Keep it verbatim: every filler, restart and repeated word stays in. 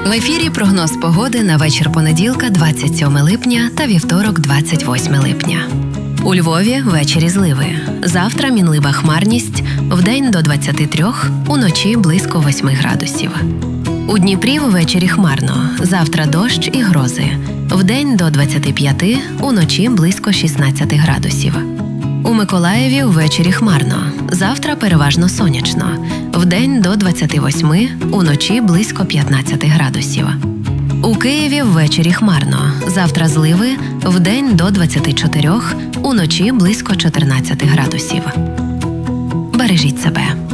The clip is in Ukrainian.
В ефірі прогноз погоди на вечір понеділка, двадцять сьоме липня та вівторок, двадцять восьме липня. У Львові ввечері зливи. Завтра мінлива хмарність, вдень до двадцяти трьох, уночі близько восьми градусів. У Дніпрі ввечері хмарно, завтра дощ і грози. Вдень до двадцяти п'яти, уночі близько шістнадцяти градусів. У Миколаєві ввечері хмарно, завтра переважно сонячно. Вдень до двадцяти восьми, уночі близько п'ятнадцяти градусів. У Києві ввечері хмарно, завтра зливи, вдень до двадцяти чотирьох, уночі близько чотирнадцяти градусів. Бережіть себе.